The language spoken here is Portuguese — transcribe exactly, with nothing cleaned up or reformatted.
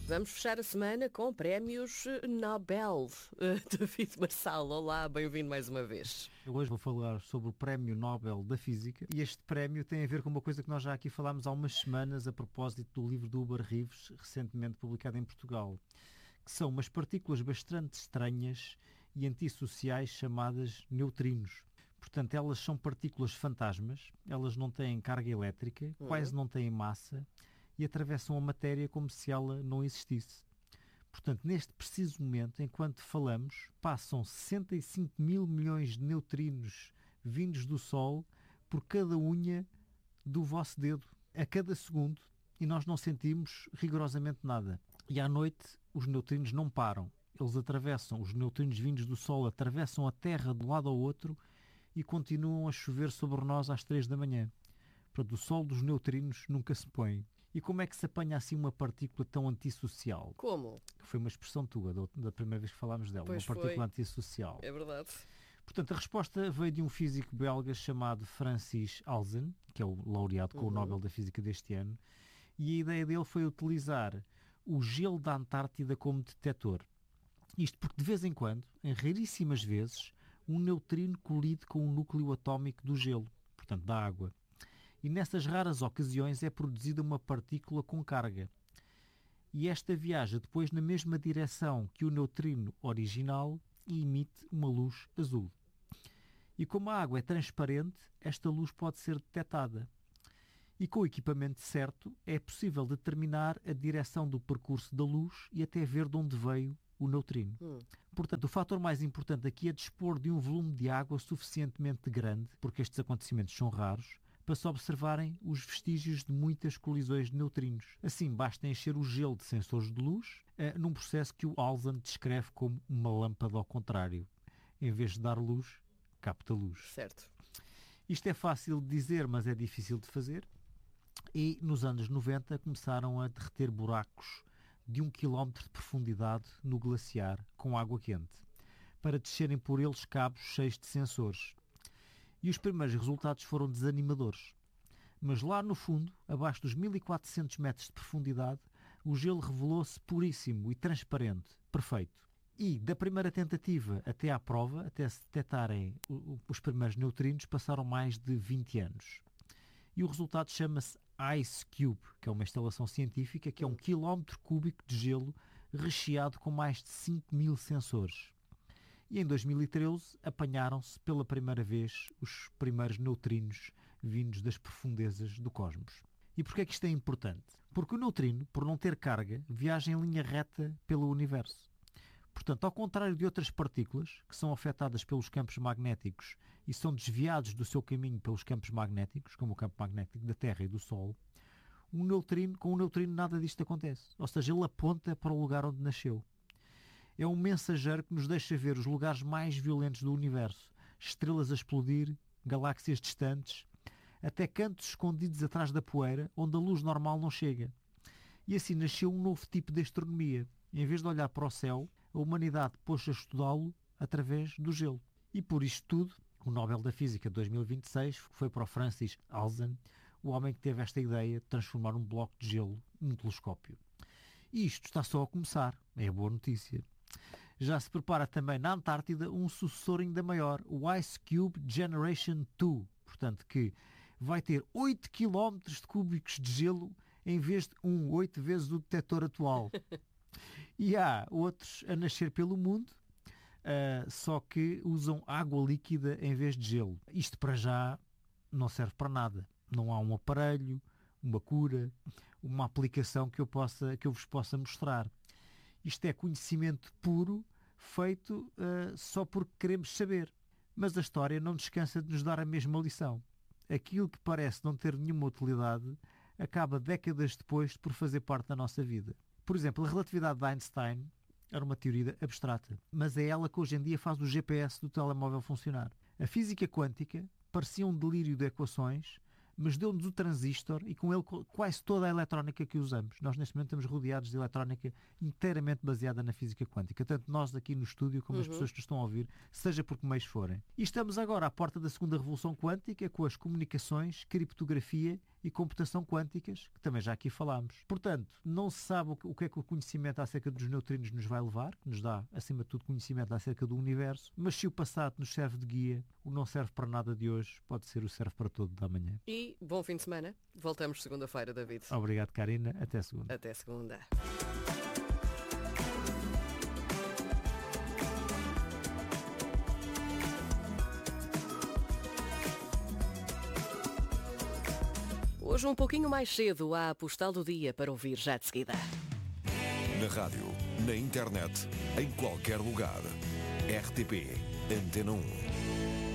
Vamos fechar a semana com prémios Nobel. Uh, David Marçal, olá, bem-vindo mais uma vez. Eu hoje vou falar sobre o Prémio Nobel da Física e este prémio tem a ver com uma coisa que nós já aqui falámos há umas semanas a propósito do livro do Huber Reeves, recentemente publicado em Portugal, que são umas partículas bastante estranhas e antissociais chamadas neutrinos. Portanto, elas são partículas fantasmas, elas não têm carga elétrica, uhum. quase não têm massa e atravessam a matéria como se ela não existisse. Portanto, neste preciso momento, enquanto falamos, passam sessenta e cinco mil milhões de neutrinos vindos do Sol por cada unha do vosso dedo, a cada segundo, e nós não sentimos rigorosamente nada. E à noite, os neutrinos não param. Eles atravessam, os neutrinos vindos do Sol atravessam a Terra de um lado ao outro e continuam a chover sobre nós às três da manhã. Portanto, o Sol dos neutrinos nunca se põe. E como é que se apanha assim uma partícula tão antissocial? Como? Foi uma expressão tua, da primeira vez que falámos dela, pois uma partícula foi. antissocial. É verdade. Portanto, a resposta veio de um físico belga chamado Francis Halzen, que é o laureado com uhum. o Nobel da Física deste ano, e a ideia dele foi utilizar o gelo da Antártida como detector. Isto porque, de vez em quando, em raríssimas vezes, um neutrino colide com o núcleo atómico do gelo, portanto, da água. E nessas raras ocasiões é produzida uma partícula com carga. E esta viaja depois na mesma direção que o neutrino original e emite uma luz azul. E como a água é transparente, esta luz pode ser detectada. E com o equipamento certo é possível determinar a direção do percurso da luz e até ver de onde veio o neutrino. Hum. Portanto, o fator mais importante aqui é dispor de um volume de água suficientemente grande, porque estes acontecimentos são raros, para se observarem os vestígios de muitas colisões de neutrinos. Assim, basta encher o gelo de sensores de luz, eh, num processo que o Halzen descreve como uma lâmpada ao contrário. Em vez de dar luz, capta luz. Certo. Isto é fácil de dizer, mas é difícil de fazer. E nos anos noventa começaram a derreter buracos de um quilómetro de profundidade no glaciar com água quente, para descerem por eles cabos cheios de sensores. E os primeiros resultados foram desanimadores. Mas lá no fundo, abaixo dos mil e quatrocentos metros de profundidade, o gelo revelou-se puríssimo e transparente, perfeito. E da primeira tentativa até à prova, até se detectarem os primeiros neutrinos, passaram mais de vinte anos. E o resultado chama-se Ice Cube, que é uma instalação científica, que é um quilómetro cúbico de gelo recheado com mais de cinco mil sensores. E em dois mil e treze apanharam-se pela primeira vez os primeiros neutrinos vindos das profundezas do cosmos. E porquê é que isto é importante? Porque o neutrino, por não ter carga, viaja em linha reta pelo universo. Portanto, ao contrário de outras partículas, que são afetadas pelos campos magnéticos e são desviados do seu caminho pelos campos magnéticos, como o campo magnético da Terra e do Sol, um neutrino, com um neutrino nada disto acontece. Ou seja, ele aponta para o lugar onde nasceu. É um mensageiro que nos deixa ver os lugares mais violentos do universo, estrelas a explodir, galáxias distantes, até cantos escondidos atrás da poeira, onde a luz normal não chega. E assim nasceu um novo tipo de astronomia. Em vez de olhar para o céu, a humanidade pôs-se a estudá-lo através do gelo. E por isto tudo, o Nobel da Física de dois mil e vinte e seis foi para o Francis Halzen, o homem que teve esta ideia de transformar um bloco de gelo num telescópio. E isto está só a começar. É a boa notícia. Já se prepara também na Antártida um sucessor ainda maior, o Ice Cube Generation dois, portanto que vai ter oito quilómetros de cúbicos de gelo em vez de um, oito vezes o detector atual. E há outros a nascer pelo mundo, uh, só que usam água líquida em vez de gelo. Isto para já não serve para nada. Não há um aparelho, uma cura, uma aplicação que eu, possa, que eu vos possa mostrar. Isto é conhecimento puro, feito uh, só porque queremos saber. Mas a história não descansa de nos dar a mesma lição. Aquilo que parece não ter nenhuma utilidade acaba décadas depois por fazer parte da nossa vida. Por exemplo, a relatividade de Einstein era uma teoria abstrata, mas é ela que hoje em dia faz o G P S do telemóvel funcionar. A física quântica parecia um delírio de equações, mas deu-nos o transistor e com ele quase toda a eletrónica que usamos. Nós neste momento estamos rodeados de eletrónica inteiramente baseada na física quântica, tanto nós aqui no estúdio como uhum. as pessoas que estão a ouvir, seja por que meios forem. E estamos agora à porta da segunda revolução quântica, com as comunicações, criptografia e computação quânticas, que também já aqui falámos. Portanto, não se sabe o que é que o conhecimento acerca dos neutrinos nos vai levar, que nos dá, acima de tudo, conhecimento acerca do universo, mas se o passado nos serve de guia, o não serve para nada de hoje pode ser o serve para todo da manhã. E bom fim de semana. Voltamos segunda-feira, David. Obrigado, Karina. Até segunda. Até segunda. Hoje um pouquinho mais cedo há a postal do dia para ouvir já de seguida. Na rádio, na internet, em qualquer lugar. R T P Antena um.